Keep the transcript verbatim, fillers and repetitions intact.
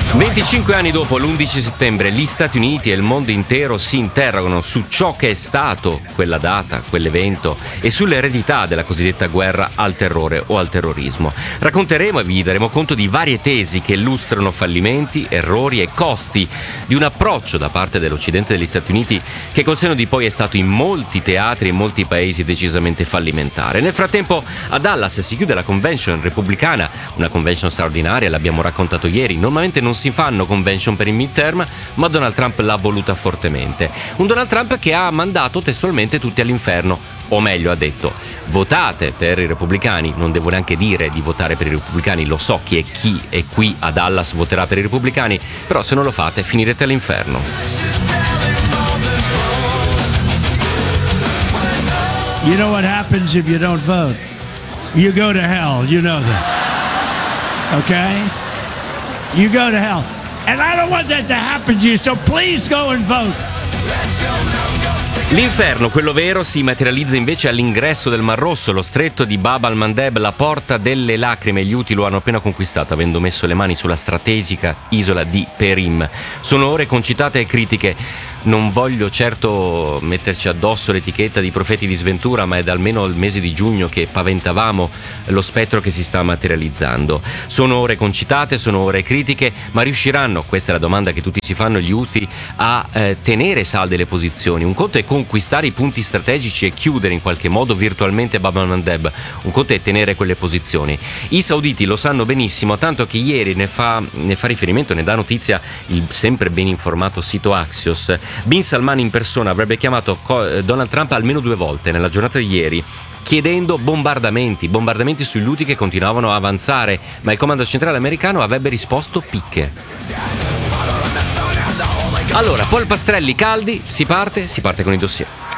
venticinque anni dopo l'undici settembre, gli Stati Uniti e il mondo intero si interrogano su ciò che è stato quella data, quell'evento e sull'eredità della cosiddetta guerra al terrore o al terrorismo. Racconteremo e vi daremo conto di varie tesi che illustrano fallimenti, errori e costi di un approccio da parte dell'Occidente e degli Stati Uniti che col senno di poi è stato in molti teatri e in molti paesi decisamente fallimentare. Nel frattempo a Dallas si chiude la convention repubblicana, una convention straordinaria, l'abbiamo raccontato ieri. Normalmente non si fanno convention per il midterm, ma Donald Trump l'ha voluta fortemente. Un Donald Trump che ha mandato testualmente tutti all'inferno, o meglio ha detto: votate per i repubblicani. Non devo neanche dire di votare per i repubblicani, lo so chi è chi e qui a Dallas voterà per i repubblicani, però se non lo fate finirete all'inferno. You know what happens if you don't vote? You go to hell, you know that. Okay? You go to hell. And I don't want that to happen to you, so please go and vote. L'inferno, quello vero, si materializza invece all'ingresso del Mar Rosso, lo stretto di Bab al-Mandeb, la porta delle lacrime. Gli Houthi lo hanno appena conquistato, avendo messo le mani sulla strategica isola di Perim. Sono ore concitate e critiche. Non voglio certo metterci addosso l'etichetta di profeti di sventura, ma è da almeno il mese di giugno che paventavamo lo spettro che si sta materializzando. Sono ore concitate, sono ore critiche, ma riusciranno, questa è la domanda che tutti si fanno, gli Houthi a eh, tenere salde le posizioni? Un conto è conquistare i punti strategici e chiudere in qualche modo virtualmente Bab al-Mandeb, un conto è tenere quelle posizioni. I sauditi lo sanno benissimo, tanto che ieri ne fa, ne fa riferimento, ne dà notizia il sempre ben informato sito Axios. Bin Salman in persona avrebbe chiamato Donald Trump almeno due volte nella giornata di ieri, chiedendo bombardamenti, bombardamenti sugli Houthi che continuavano a avanzare, ma il comando centrale americano avrebbe risposto picche. Allora, polpastrelli caldi, si parte, si parte con i dossier.